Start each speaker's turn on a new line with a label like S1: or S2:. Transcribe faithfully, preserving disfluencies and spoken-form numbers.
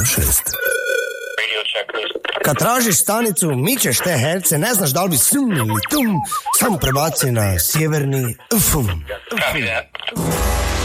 S1: šest.
S2: Kad tražiš stanicu, mičeš te herce, ne znaš da li bi sum ili tum, samo prebaci na sjeverni fum.
S3: Copy that.